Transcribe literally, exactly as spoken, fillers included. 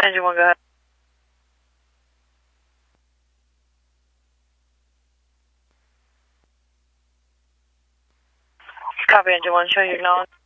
Engine one, go ahead. Copy, Engine one, show you acknowledge.